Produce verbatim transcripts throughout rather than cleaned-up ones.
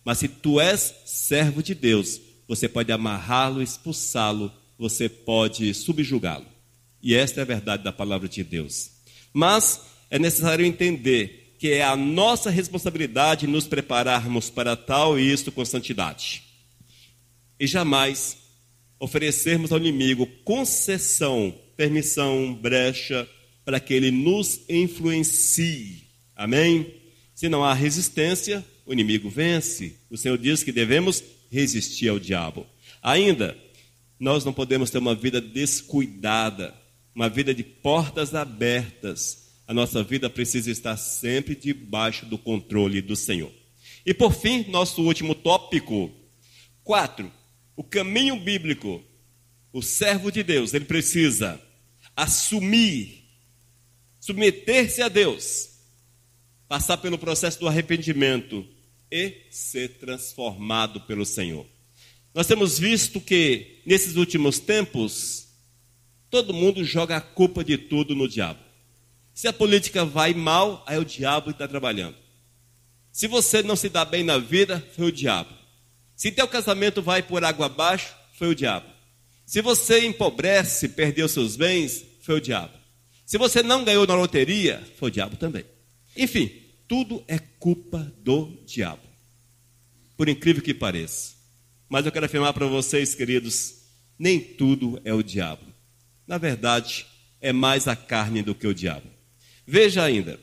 Mas se tu és servo de Deus, você pode amarrá-lo, expulsá-lo, você pode subjugá-lo. E esta é a verdade da palavra de Deus. Mas é necessário entender que é a nossa responsabilidade nos prepararmos para tal e isto com santidade. E jamais oferecermos ao inimigo concessão, permissão, brecha, para que ele nos influencie. Amém? Se não há resistência, o inimigo vence. O Senhor diz que devemos resistir ao diabo. Ainda, nós não podemos ter uma vida descuidada, uma vida de portas abertas. A nossa vida precisa estar sempre debaixo do controle do Senhor. E por fim, nosso último tópico. Quatro, o caminho bíblico. O servo de Deus, ele precisa assumir, submeter-se a Deus, passar pelo processo do arrependimento e ser transformado pelo Senhor. Nós temos visto que, nesses últimos tempos, todo mundo joga a culpa de tudo no diabo. Se a política vai mal, aí é o diabo que está trabalhando. Se você não se dá bem na vida, foi o diabo. Se teu casamento vai por água abaixo, foi o diabo. Se você empobrece, perdeu seus bens, foi o diabo. Se você não ganhou na loteria, foi o diabo também. Enfim, tudo é culpa do diabo. Por incrível que pareça. Mas eu quero afirmar para vocês, queridos, nem tudo é o diabo. Na verdade, é mais a carne do que o diabo. Veja ainda,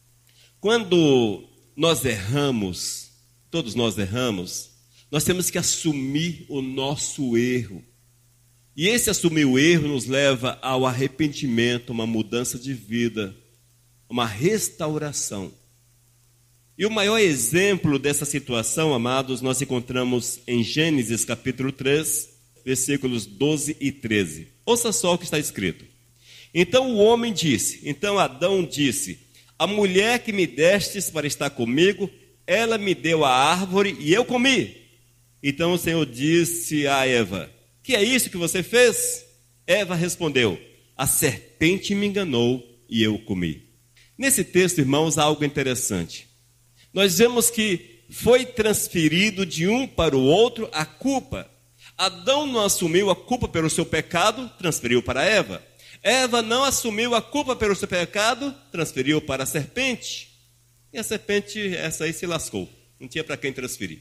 quando nós erramos, todos nós erramos, nós temos que assumir o nosso erro. E esse assumir o erro nos leva ao arrependimento, uma mudança de vida, uma restauração. E o maior exemplo dessa situação, amados, nós encontramos em Gênesis capítulo três, versículos doze e treze. Ouça só o que está escrito. Então o homem disse, então Adão disse, a mulher que me destes para estar comigo, ela me deu a árvore e eu comi. Então o Senhor disse a Eva, que é isso que você fez? Eva respondeu, a serpente me enganou e eu comi. Nesse texto, irmãos, há algo interessante. Nós vemos que foi transferido de um para o outro a culpa. Adão não assumiu a culpa pelo seu pecado, transferiu para Eva. Eva não assumiu a culpa pelo seu pecado, transferiu para a serpente. E a serpente, essa aí se lascou, não tinha para quem transferir.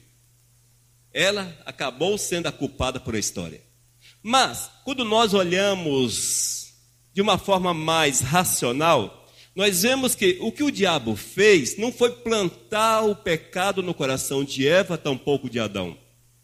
Ela acabou sendo a culpada por a história. Mas, quando nós olhamos de uma forma mais racional, nós vemos que o que o diabo fez não foi plantar o pecado no coração de Eva, tampouco de Adão.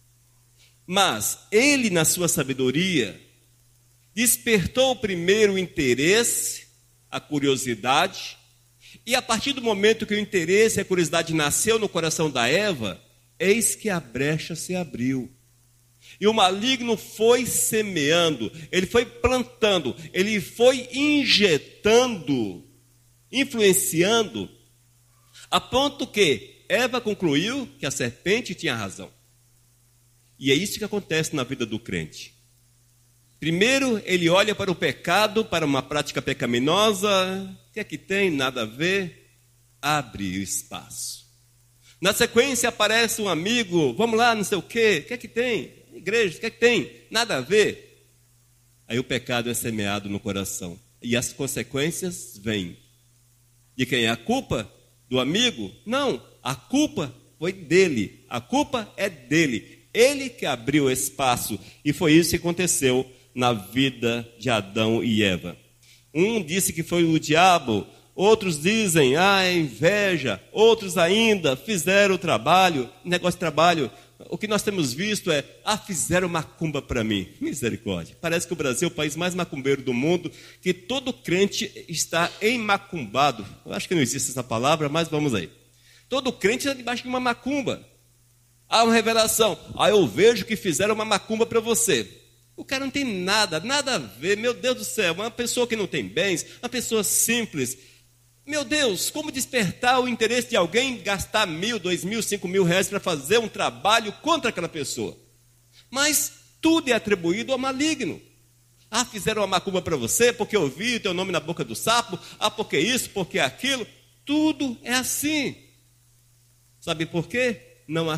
Mas ele, na sua sabedoria, despertou primeiro o interesse, a curiosidade, e a partir do momento que o interesse e a curiosidade nasceu no coração da Eva, eis que a brecha se abriu. E o maligno foi semeando, ele foi plantando, ele foi injetando, influenciando, a ponto que Eva concluiu que a serpente tinha razão. E é isso que acontece na vida do crente. Primeiro, ele olha para o pecado, para uma prática pecaminosa, o que é que tem? Nada a ver, abre o espaço. Na sequência aparece um amigo, vamos lá, não sei o quê, o que é que tem? Igreja, o que é que tem? Nada a ver. Aí o pecado é semeado no coração. E as consequências vêm. De quem é a culpa? Do amigo? Não, a culpa foi dele. A culpa é dele. Ele que abriu espaço. E foi isso que aconteceu na vida de Adão e Eva. Um disse que foi o diabo, outros dizem, ah, é inveja, outros ainda fizeram o trabalho, negócio de trabalho. O que nós temos visto é, ah, fizeram macumba para mim. Misericórdia. Parece que o Brasil é o país mais macumbeiro do mundo, que todo crente está emmacumbado. Eu acho que não existe essa palavra, mas vamos aí. Todo crente está debaixo de uma macumba. Há uma revelação. Ah, eu vejo que fizeram uma macumba para você. O cara não tem nada, nada a ver. Meu Deus do céu, uma pessoa que não tem bens, uma pessoa simples. Meu Deus, como despertar o interesse de alguém gastar mil, dois mil, cinco mil reais para fazer um trabalho contra aquela pessoa? Mas tudo é atribuído ao maligno. Ah, fizeram uma macumba para você porque eu vi o teu nome na boca do sapo. Ah, porque isso, porque aquilo. Tudo é assim. Sabe por quê? Não há